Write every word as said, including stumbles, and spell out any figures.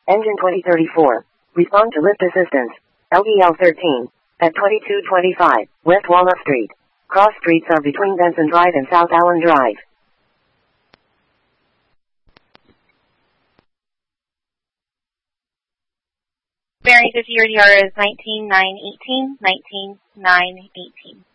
Engine twenty thirty-four. Respond to lift assistance. L D L thirteen. At twenty-two twenty-five, West Walnut Street. Cross streets are between Benson Drive and South Allen Drive. Bearing fifty, your D R is nineteen nine eighteen, nineteen nine eighteen.